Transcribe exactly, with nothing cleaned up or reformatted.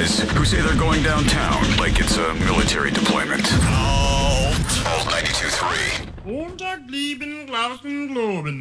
guys who say they're going downtown like it's a military deployment. Alt ninety-two point three. Montag blieben Glauben globen.